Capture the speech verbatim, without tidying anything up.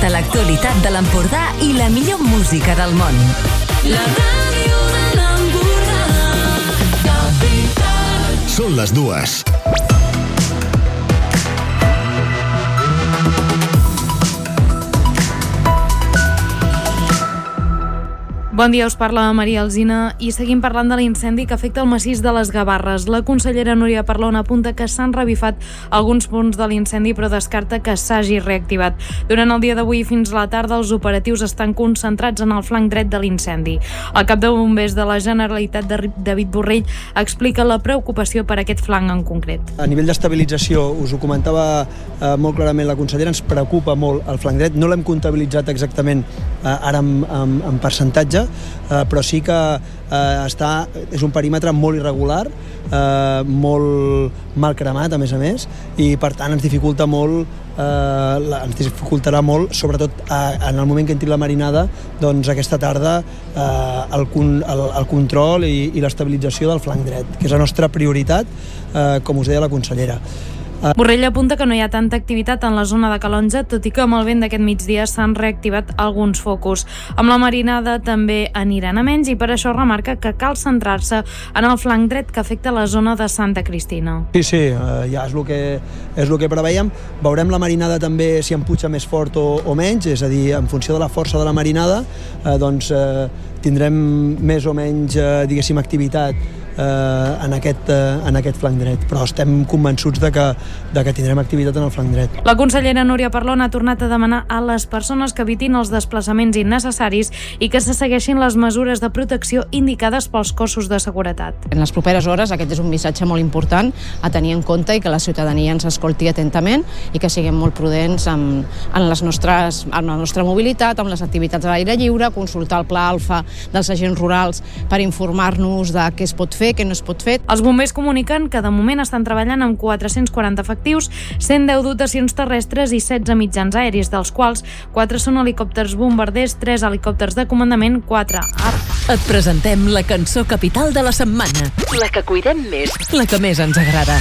Tota l'actualitat de l'Empordà i la millor música del món. La ràdio de l'Empordà, Capital. Són les dues. Bon dia, us parla Maria Alsina i seguim parlant de l'incendi que afecta el massís de les Gavarres. La consellera Núria Parlon apunta que s'han revifat alguns punts de l'incendi però descarta que s'hagi reactivat. Durant el dia d'avui fins a la tarda els operatius estan concentrats en el flanc dret de l'incendi. El cap de bombers de la Generalitat, David Borrell, explica la preocupació per aquest flanc en concret. A nivell d'estabilització, us ho comentava eh, molt clarament la consellera, ens preocupa molt el flanc dret. No l'hem comptabilitzat exactament eh, ara en, en, en percentatge, Uh, però sí que uh, està, és un perímetre molt irregular, uh, molt mal cremat a més a més, i per tant ens dificulta molt uh, la, ens dificultarà molt, sobretot uh, en el moment que entri la marinada, doncs aquesta tarda uh, el, el, el control i, i l'estabilització del flanc dret, que és la nostra prioritat, uh, com us deia la consellera. Borrell apunta que no hi ha tanta activitat en la zona de Calonja, tot i que amb el vent d'aquest migdia s'han reactivat alguns focus. Amb la marinada també aniran a menys i per això remarca que cal centrar-se en el flanc dret que afecta la zona de Santa Cristina. Sí, sí, ja és el que, és el que preveiem. Veurem la marinada també si en puja més fort o, o menys, és a dir, en funció de la força de la marinada, eh, doncs eh, tindrem més o menys, eh, diguéssim, activitat Eh, en, aquest, eh, en aquest flanc dret, però estem convençuts de que, de que tindrem activitat en el flanc dret. La consellera Núria Parlon ha tornat a demanar a les persones que evitin els desplaçaments innecessaris i que se segueixin les mesures de protecció indicades pels cossos de seguretat. En les properes hores aquest és un missatge molt important a tenir en compte i que la ciutadania ens escolti atentament i que siguem molt prudents amb, en, les nostres, amb la nostra mobilitat, amb les activitats a l'aire lliure, consultar el pla alfa dels agents rurals per informar-nos de què es pot fer, que no es pot fer. Els bombers comuniquen que de moment estan treballant amb quatre-cents quaranta efectius, cent deu dotacions terrestres i setze mitjans aeris, dels quals quatre són helicòpters bombarders, tres helicòpters de comandament, quatre A R P. Et presentem la cançó capital de la setmana. La que cuidem més, la que més ens agrada.